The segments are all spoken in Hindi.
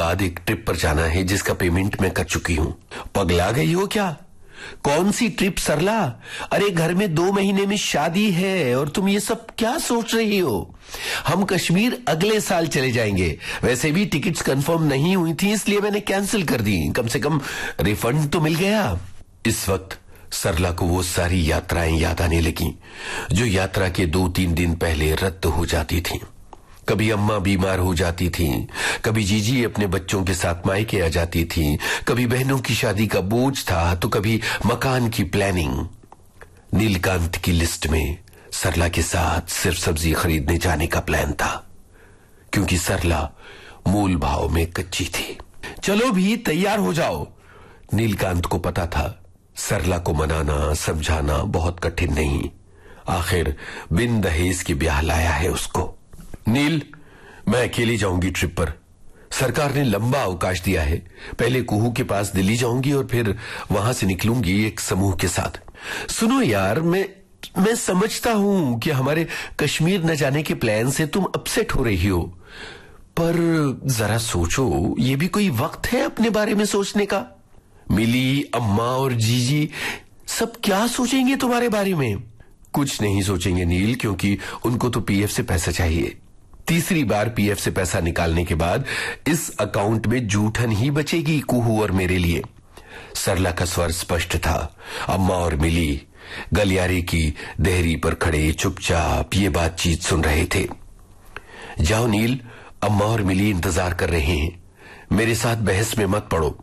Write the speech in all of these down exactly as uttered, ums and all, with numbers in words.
बाद एक ट्रिप पर जाना है जिसका पेमेंट मैं कर चुकी हूं। पगला गई हो क्या? कौन सी ट्रिप सरला? अरे घर में दो महीने में शादी है और तुम ये सब क्या सोच रही हो? हम कश्मीर अगले साल चले जाएंगे। वैसे भी टिकट्स कंफर्म नहीं हुई थी इसलिए मैंने कैंसिल कर दी। कम से कम रिफंड तो मिल गया। इस वक्त सरला को वो सारी यात्राएं याद आने लगी जो यात्रा के दो तीन दिन पहले रद्द हो जाती थी। कभी अम्मा बीमार हो जाती थी, कभी जीजी अपने बच्चों के साथ मायके आ जाती थी, कभी बहनों की शादी का बोझ था तो कभी मकान की प्लानिंग। नीलकांत की लिस्ट में सरला के साथ सिर्फ सब्जी खरीदने जाने का प्लान था क्योंकि सरला मूल भाव में कच्ची थी। चलो भी तैयार हो जाओ। नीलकांत को पता था सरला को मनाना समझाना बहुत कठिन नहीं। आखिर बिन दहेज के ब्याह लाया है उसको। नील, मैं अकेली जाऊंगी ट्रिप पर। सरकार ने लंबा अवकाश दिया है। पहले कुहू के पास दिल्ली जाऊंगी और फिर वहां से निकलूंगी एक समूह के साथ। सुनो यार, मैं मैं समझता हूं कि हमारे कश्मीर न जाने के प्लान से तुम अपसेट हो रही हो, पर जरा सोचो, ये भी कोई वक्त है अपने बारे में सोचने का? मिली, अम्मा और जीजी सब क्या सोचेंगे तुम्हारे बारे में? कुछ नहीं सोचेंगे नील, क्योंकि उनको तो पीएफ से पैसा चाहिए। तीसरी बार पीएफ से पैसा निकालने के बाद इस अकाउंट में जूठन ही बचेगी कुहू और मेरे लिए। सरला का स्वर स्पष्ट था। अम्मा और मिली गलियारे की देहरी पर खड़े चुपचाप ये बातचीत सुन रहे थे। जाओ नील, अम्मा और मिली इंतजार कर रहे हैं। मेरे साथ बहस में मत पड़ो।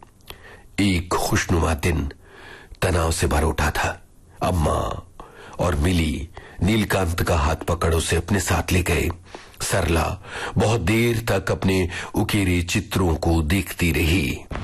एक खुशनुमा दिन तनाव से भर उठा था। अम्मा और मिली नीलकांत का हाथ पकड़ उसे अपने साथ ले गए। सरला बहुत देर तक अपने उकेरे चित्रों को देखती रही।